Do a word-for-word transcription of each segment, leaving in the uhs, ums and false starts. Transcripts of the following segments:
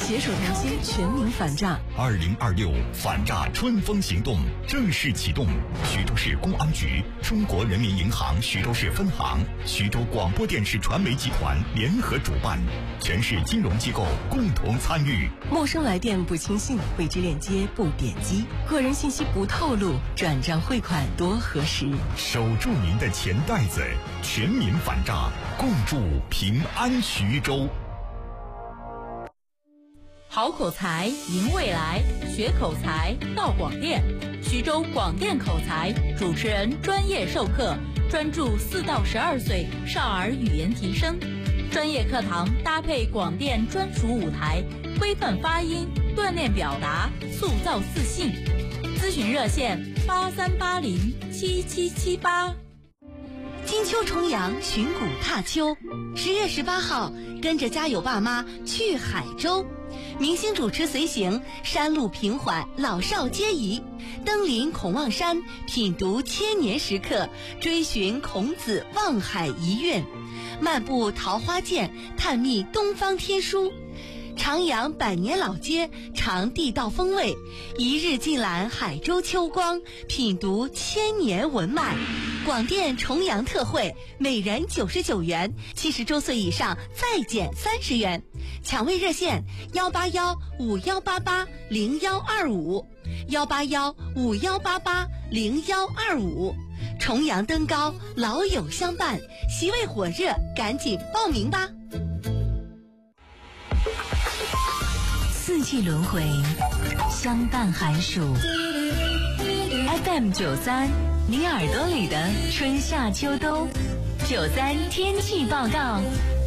携手同心，全民反诈。 二零二六反诈春风行动正式启动。徐州市公安局、中国人民银行徐州市分行、徐州广播电视传媒集团联合主办，全市金融机构共同参与。 陌生来电不轻信，未知链接不点击，个人信息不透露，转账汇款多核实。 守住您的钱袋子，全民反诈，共筑平安徐州。 好口才，赢未来，学口才到广电。徐州广电口才主持人专业授课，专注四到十二岁少儿语言提升。专业课堂搭配广电专属舞台，规范发音，锻炼表达，塑造自信。咨询热线八三八零七七七八。 金秋重阳，寻古踏秋。十月十八号，跟着家有爸妈去海州。明星主持随行，山路平缓，老少皆宜。登临孔望山，品读千年石刻，追寻孔子望海遗愿，漫步桃花涧，探秘东方天书。徜徉百年老街，尝地道风味，一日尽览海州秋光，品读千年文脉。广电重阳特惠，每人九十九元，七十周岁以上再减三十元。抢位热线幺八幺五幺八八零幺二五，幺八幺五幺八八零幺二五。重阳登高，老友相伴，席位火热，赶紧报名吧！ 四季轮回，相伴寒暑。F M 九三，你耳朵里的春夏秋冬。九三天气报告。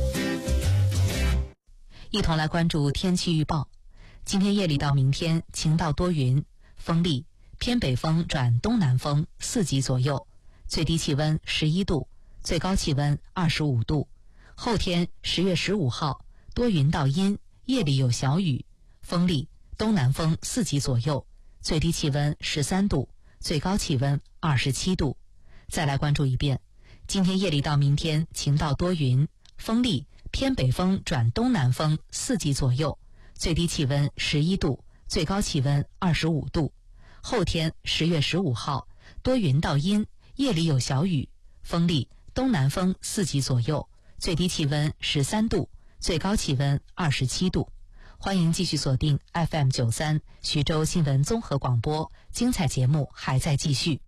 一同来关注天气预报。今天夜里到明天晴到多云，风力偏北风转东南风四级左右，最低气温十一度，最高气温二十五度。后天十月十五号多云到阴，夜里有小雨，风力东南风四级左右，最低气温十三度，最高气温二十七度。再来关注一遍，今天夜里到明天晴到多云，风力偏北风转东南风四级左右，最低气温十一度，最高气温二十五度。后天十月十五号多云到阴，夜里有小雨，风力东南风四级左右，最低气温十三度，最高气温二十七度。欢迎继续锁定 F M 九三 徐州新闻综合广播，精彩节目还在继续。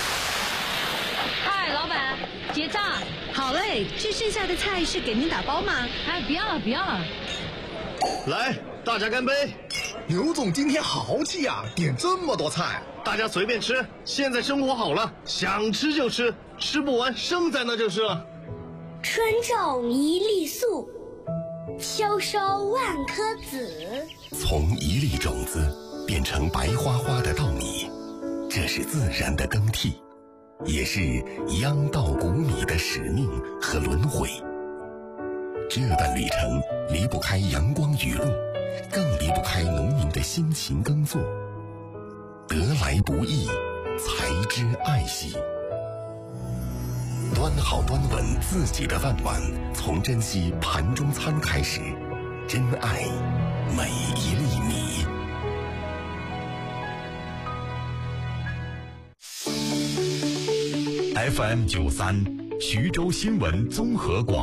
嗨，老板，结账。 好嘞，这剩下的菜是给您打包吗？ 哎，不要了不要了。 来，大家干杯！ 刘总今天好气啊，点这么多菜。 大家随便吃，现在生活好了，想吃就吃，吃不完剩在那就是了。 春种一粒粟，秋收万颗子。 从一粒种子变成白花花的稻米，这是自然的更替，也是秧稻谷米的使命和轮回。这段旅程离不开阳光雨露，更离不开农民的辛勤耕作。得来不易，才知爱惜。端好端稳自己的饭碗，从珍惜盘中餐开始，珍爱每一粒米。 F M 九三，徐州新闻综合广